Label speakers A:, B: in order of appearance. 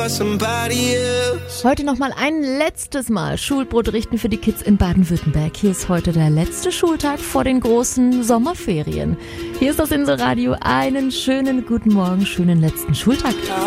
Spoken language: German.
A: for somebody else.
B: Heute nochmal ein letztes Mal Schulbrot richten für die Kids in Baden-Württemberg. Hier ist heute der letzte Schultag vor den großen Sommerferien. Hier ist das Inselradio. Einen schönen guten Morgen, schönen letzten Schultag.